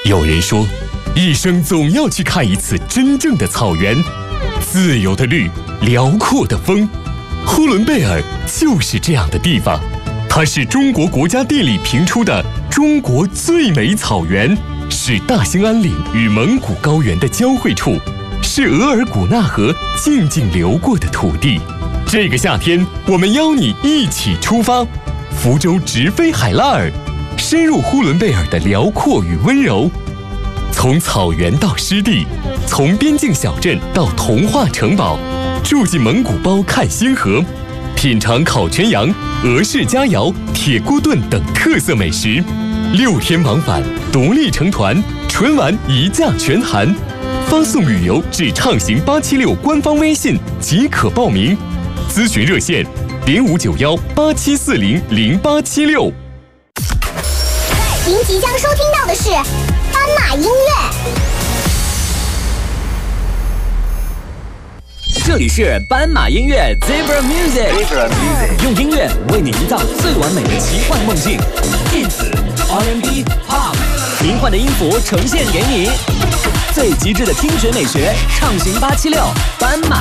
有人说，一生总要去看一次真正的草原，自由的绿，辽阔的风。呼伦贝尔就是这样的地方，它是中国国家地理评出的中国最美草原，是大兴安岭与蒙古高原的交汇处，是额尔古纳河静静流过的土地。这个夏天，我们邀你一起出发，福州直飞海拉尔，深入呼伦贝尔的辽阔与温柔。从草原到湿地，从边境小镇到童话城堡，住进蒙古包看星河，品尝烤全羊、俄式佳肴、铁锅炖等特色美食。6天往返，独立成团，纯玩一价全含。发送旅游至畅行876官方微信即可报名。咨询热线059187400876。 您即将收听到的是斑马音乐。 这里是斑马音乐 Zebra Music， 用音乐为你营造最完美的奇幻梦境，电子、R&B、Pop， 迷幻的音符呈现给你，最极致的听觉美学，畅行876斑马。